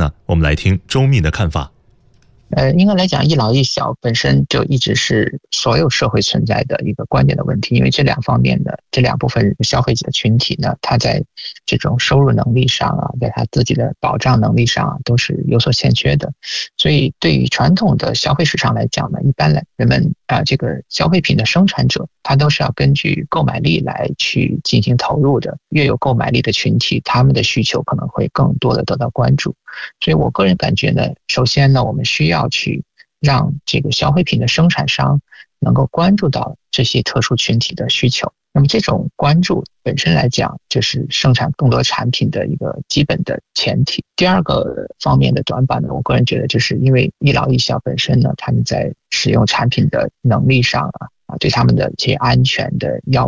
呢？我们来听周密的看法。 应该来讲，一老一小本身就一直是所有社会存在的一个关键的问题，因为这两部分消费者群体呢，他在这种收入能力上啊，在他自己的保障能力上啊，都是有所欠缺的。所以对于传统的消费市场来讲呢，一般人们这个消费品的生产者，他都是要根据购买力来去进行投入的。越有购买力的群体，他们的需求可能会更多的得到关注。所以我个人感觉呢，首先呢，我们需要去让这个消费品的生产商能够关注到这些特殊群体的需求。那么这种关注本身来讲，就是生产更多产品的一个基本的前提。第二个方面的短板呢，我个人觉得就是因为一老一小本身呢，他们在使用产品的能力上对他们的一些安全的要